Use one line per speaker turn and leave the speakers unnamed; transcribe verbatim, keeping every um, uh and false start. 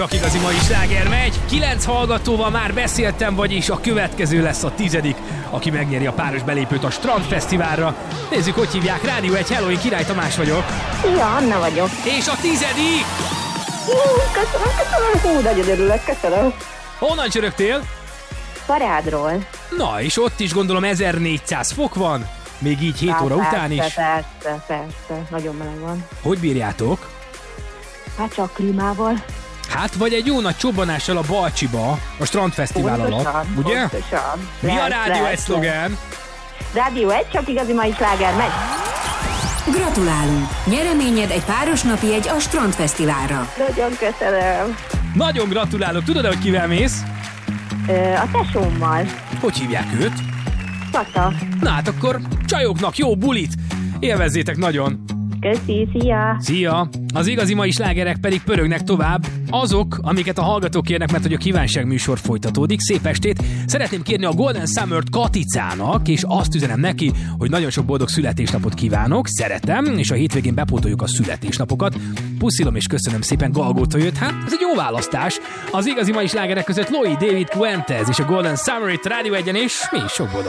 Csak igazi mai sláger megy. Kilenc hallgatóval már beszéltem, vagyis a következő lesz a tizedik, aki megnyeri a páros belépőt a Strandfesztiválra. Nézzük, hogy hívják. Rádió egy, hello, én Király Tamás vagyok.
Ja, Anna vagyok.
És a tizedik!
Hú, köszönöm, köszönöm, hú, nagyon örülök, köszönöm.
Honnan csörögtél?
Parádról.
Na, és ott is gondolom ezernégyszáz fok van, még így hét óra
persze,
után is.
Persze, persze, nagyon meleg van.
Hogy bírjátok?
Hát csak klímával.
Hát vagy egy jó nagy csobbanással a Balcsiba, a Strandfesztivál alatt, ugye?
Pontosan.
Mi a Rádió egy
lesz.
szlogán?
Rádió egy, csak igazi mai sláger megy.
Gratulálunk! Nyereményed egy párosnapi jegy a Strandfesztiválra.
Nagyon köszönöm.
Nagyon gratulálok, tudod, hogy kivel mész?
Ö, a tesómmal.
Hogy hívják őt?
Kata.
Na hát akkor csajoknak jó bulit! Élvezzétek nagyon!
Köszi, szia!
Szia! Az igazi mai slágerek pedig pörögnek tovább. Azok, amiket a hallgatók kérnek, mert hogy a kívánság műsor folytatódik. Szép estét! Szeretném kérni a Golden Summer-t Katicának, és azt üzenem neki, hogy nagyon sok boldog születésnapot kívánok, szeretem, és a hétvégén bepótoljuk a születésnapokat. Puszilom és köszönöm szépen, Galgóta jött. Hát, ez egy jó választás. Az igazi mai slágerek között Loi, David Fuentes és a Golden Summer-it Rádió egyen, és mi is sok boldog